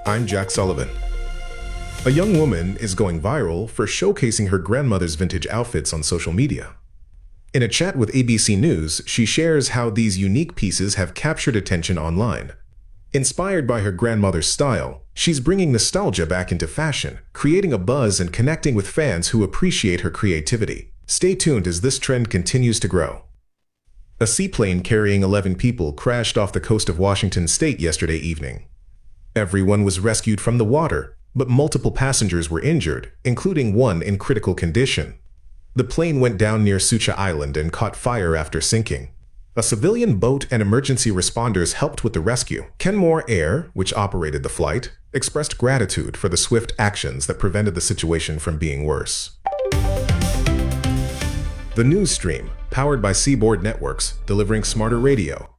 I'm Jack Sullivan. A young woman is going viral for showcasing her grandmother's vintage outfits on social media. In a chat with ABC News, she shares how these unique pieces have captured attention online. Inspired by her grandmother's style, she's bringing nostalgia back into fashion, creating a buzz and connecting with fans who appreciate her creativity. Stay tuned as this trend continues to grow. A seaplane carrying 11 people crashed off the coast of Washington state yesterday evening. Everyone was rescued from the water, but multiple passengers were injured, including one in critical condition. The plane went down near Sucha Island and caught fire after sinking. A civilian boat and emergency responders helped with the rescue. Kenmore Air, which operated the flight, expressed gratitude for the swift actions that prevented the situation from being worse. The news stream, powered by Seaboard Networks, delivering smarter radio.